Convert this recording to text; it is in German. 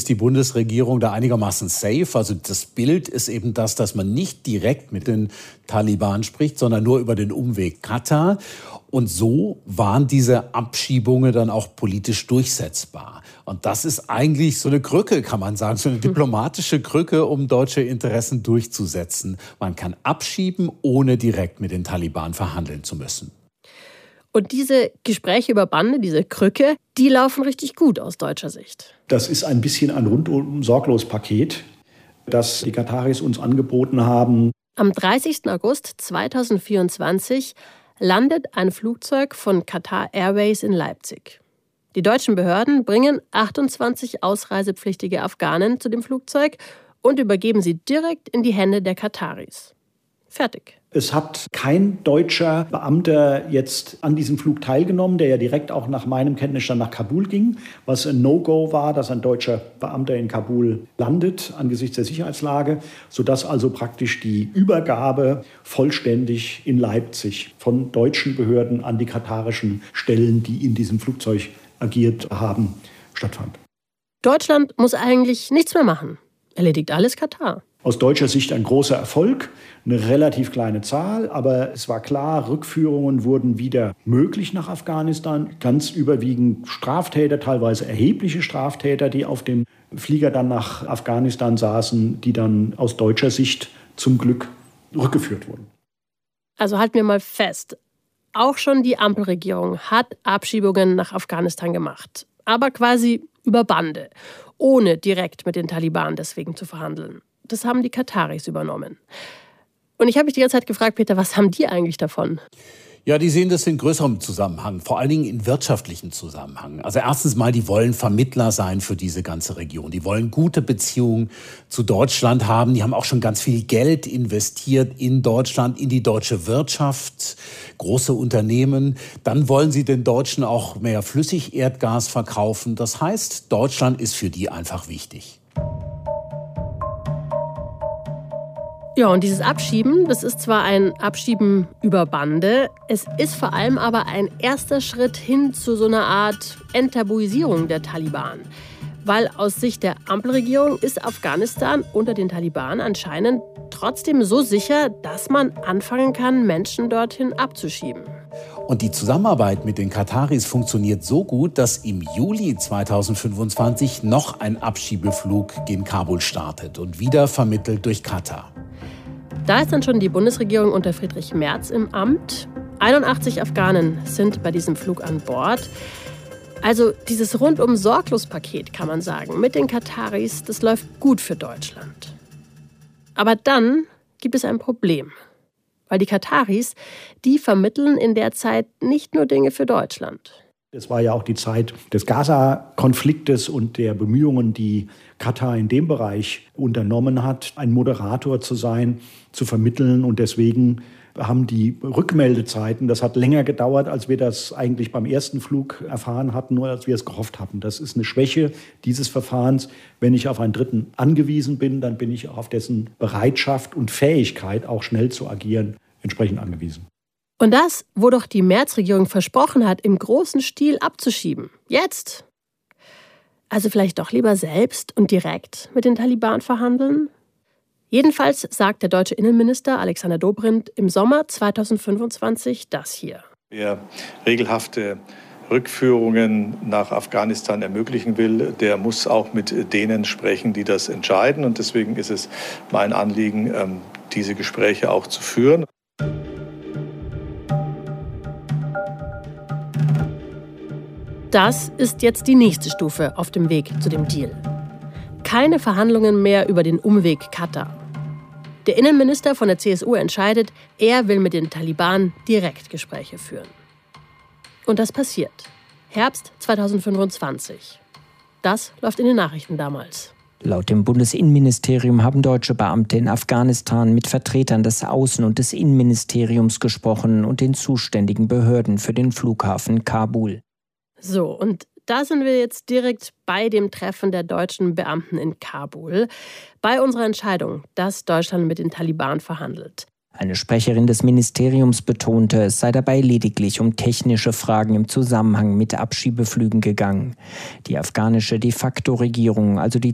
ist die Bundesregierung da einigermaßen safe. Also das Bild ist eben das, dass man nicht direkt mit den Taliban spricht, sondern nur über den Umweg Katar. Und so waren diese Abschiebungen dann auch politisch durchsetzbar. Und das ist eigentlich so eine Krücke, kann man sagen, so eine diplomatische Krücke, um deutsche Interessen durchzusetzen. Man kann abschieben, ohne direkt mit den Taliban verhandeln zu müssen. Und diese Gespräche über Bande, diese Krücke, die laufen richtig gut aus deutscher Sicht. Das ist ein bisschen ein rundum sorglos Paket, das die Kataris uns angeboten haben. Am 30. August 2024 landet ein Flugzeug von Qatar Airways in Leipzig. Die deutschen Behörden bringen 28 ausreisepflichtige Afghanen zu dem Flugzeug und übergeben sie direkt in die Hände der Kataris. Fertig. Es hat kein deutscher Beamter jetzt an diesem Flug teilgenommen, der ja direkt auch nach meinem Kenntnisstand nach Kabul ging, was ein No-Go war, dass ein deutscher Beamter in Kabul landet angesichts der Sicherheitslage, sodass also praktisch die Übergabe vollständig in Leipzig von deutschen Behörden an die katarischen Stellen, die in diesem Flugzeug agiert haben, stattfand. Deutschland muss eigentlich nichts mehr machen. Erledigt alles Katar. Aus deutscher Sicht ein großer Erfolg, eine relativ kleine Zahl, aber es war klar, Rückführungen wurden wieder möglich nach Afghanistan. Ganz überwiegend Straftäter, teilweise erhebliche Straftäter, die auf dem Flieger dann nach Afghanistan saßen, die dann aus deutscher Sicht zum Glück rückgeführt wurden. Also halten wir mal fest, auch schon die Ampelregierung hat Abschiebungen nach Afghanistan gemacht, aber quasi über Bande, ohne direkt mit den Taliban deswegen zu verhandeln. Das haben die Kataris übernommen. Und ich habe mich die ganze Zeit gefragt, Peter, was haben die eigentlich davon? Ja, die sehen das in größerem Zusammenhang, vor allen Dingen in wirtschaftlichen Zusammenhang. Also erstens mal, die wollen Vermittler sein für diese ganze Region. Die wollen gute Beziehungen zu Deutschland haben. Die haben auch schon ganz viel Geld investiert in Deutschland, in die deutsche Wirtschaft, große Unternehmen. Dann wollen sie den Deutschen auch mehr Flüssigerdgas verkaufen. Das heißt, Deutschland ist für die einfach wichtig. Ja, und dieses Abschieben, das ist zwar ein Abschieben über Bande, es ist vor allem aber ein erster Schritt hin zu so einer Art Enttabuisierung der Taliban. Weil aus Sicht der Ampelregierung ist Afghanistan unter den Taliban anscheinend trotzdem so sicher, dass man anfangen kann, Menschen dorthin abzuschieben. Und die Zusammenarbeit mit den Kataris funktioniert so gut, dass im Juli 2025 noch ein Abschiebeflug in Kabul startet und wieder vermittelt durch Katar. Da ist dann schon die Bundesregierung unter Friedrich Merz im Amt. 81 Afghanen sind bei diesem Flug an Bord. Also dieses Rundum-Sorglos-Paket, kann man sagen, mit den Kataris, das läuft gut für Deutschland. Aber dann gibt es ein Problem. Weil die Kataris, die vermitteln in der Zeit nicht nur Dinge für Deutschland. Es war ja auch die Zeit des Gaza-Konfliktes und der Bemühungen, die Katar in dem Bereich unternommen hat, ein Moderator zu sein, zu vermitteln. Und deswegen haben die Rückmeldezeiten, das hat länger gedauert, als wir das eigentlich beim ersten Flug erfahren hatten, nur als wir es gehofft hatten. Das ist eine Schwäche dieses Verfahrens. Wenn ich auf einen Dritten angewiesen bin, dann bin ich auch auf dessen Bereitschaft und Fähigkeit, auch schnell zu agieren, entsprechend angewiesen. Und das, wo doch die Merz-Regierung versprochen hat, im großen Stil abzuschieben. Jetzt. Also vielleicht doch lieber selbst und direkt mit den Taliban verhandeln? Jedenfalls sagt der deutsche Innenminister Alexander Dobrindt im Sommer 2025 das hier. Wer regelhafte Rückführungen nach Afghanistan ermöglichen will, der muss auch mit denen sprechen, die das entscheiden. Und deswegen ist es mein Anliegen, diese Gespräche auch zu führen. Das ist jetzt die nächste Stufe auf dem Weg zu dem Deal. Keine Verhandlungen mehr über den Umweg Katar. Der Innenminister von der CSU entscheidet, er will mit den Taliban direkt Gespräche führen. Und das passiert. Herbst 2025. Das läuft in den Nachrichten damals. Laut dem Bundesinnenministerium haben deutsche Beamte in Afghanistan mit Vertretern des Außen- und des Innenministeriums gesprochen und den zuständigen Behörden für den Flughafen Kabul. So, und da sind wir jetzt direkt bei dem Treffen der deutschen Beamten in Kabul, bei unserer Entscheidung, dass Deutschland mit den Taliban verhandelt. Eine Sprecherin des Ministeriums betonte, es sei dabei lediglich um technische Fragen im Zusammenhang mit Abschiebeflügen gegangen. Die afghanische De-facto-Regierung, also die